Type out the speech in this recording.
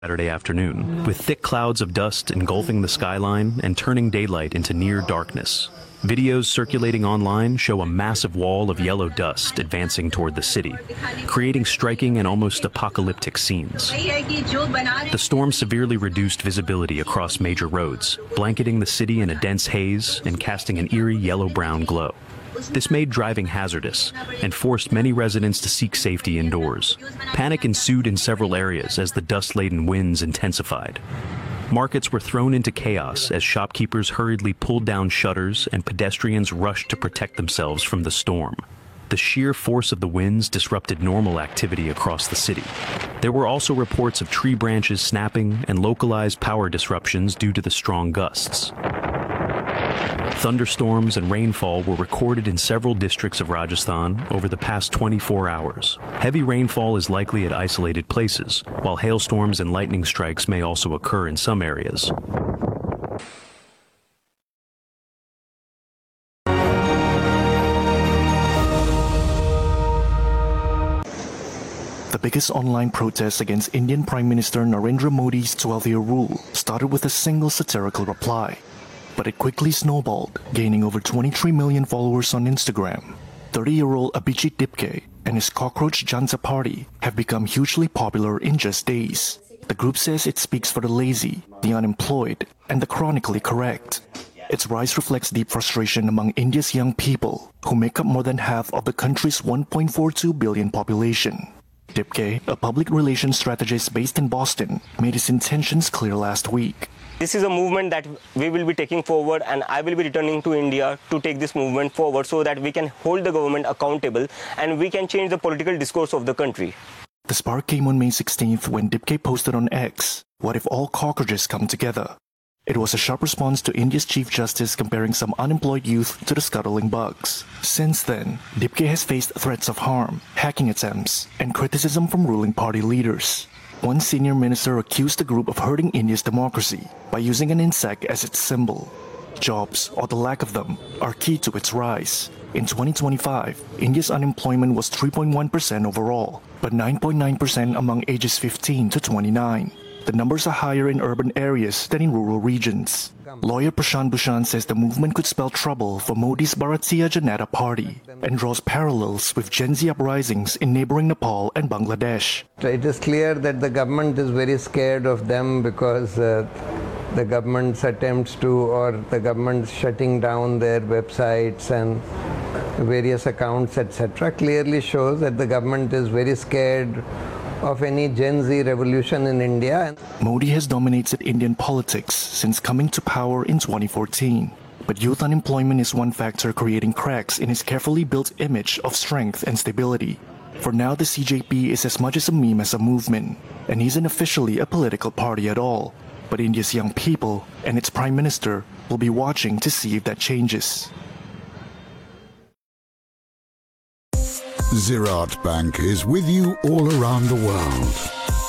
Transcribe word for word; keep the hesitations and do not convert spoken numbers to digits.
Saturday afternoon, with thick clouds of dust engulfing the skyline and turning daylight into near darkness. Videos circulating online show a massive wall of yellow dust advancing toward the city, creating striking and almost apocalyptic scenes. The storm severely reduced visibility across major roads, blanketing the city in a dense haze and casting an eerie yellow-brown glow. This made driving hazardous and forced many residents to seek safety indoors. Panic ensued in several areas as the dust-laden winds intensified. Markets were thrown into chaos as shopkeepers hurriedly pulled down shutters and pedestrians rushed to protect themselves from the storm. The sheer force of the winds disrupted normal activity across the city. There were also reports of tree branches snapping and localized power disruptions due to the strong gusts. Thunderstorms and rainfall were recorded in several districts of Rajasthan over the past twenty-four hours. Heavy rainfall is likely at isolated places, while hailstorms and lightning strikes may also occur in some areas. The biggest online protest against Indian Prime Minister Narendra Modi's twelve-year rule started with a single satirical reply. But it quickly snowballed, gaining over twenty-three million followers on Instagram. thirty-year-old Abhijit Dipke and his Cockroach Janta party have become hugely popular in just days. The group says it speaks for the lazy, the unemployed, and the chronically correct. Its rise reflects deep frustration among India's young people, who make up more than half of the country's one point four two billion population. Dipke, a public relations strategist based in Boston, made his intentions clear last week. This is a movement that we will be taking forward, and I will be returning to India to take this movement forward so that we can hold the government accountable and we can change the political discourse of the country. The spark came on May sixteenth when Dipke posted on X, "What if all cockroaches come together?" It was a sharp response to India's Chief Justice comparing some unemployed youth to the scuttling bugs. Since then, Dipke has faced threats of harm, hacking attempts, and criticism from ruling party leaders. One senior minister accused the group of hurting India's democracy by using an insect as its symbol. Jobs, or the lack of them, are key to its rise. In twenty twenty-five, India's unemployment was three point one percent overall, but nine point nine percent among ages fifteen to twenty-nine. The numbers are higher in urban areas than in rural regions. Lawyer Prashant Bhushan says the movement could spell trouble for Modi's Bharatiya Janata Party and draws parallels with Gen Z uprisings in neighboring Nepal and Bangladesh. It is clear that the government is very scared of them because uh, the government's attempts to, or the government shutting down their websites and various accounts, et cetera, clearly shows that the government is very scared of any Gen Z revolution in India. Modi has dominated Indian politics since coming to power in twenty fourteen. But youth unemployment is one factor creating cracks in his carefully built image of strength and stability. For now, the C J P is as much as a meme as a movement, and isn't officially a political party at all. But India's young people and its Prime Minister will be watching to see if that changes. Ziraat Bank is with you all around the world.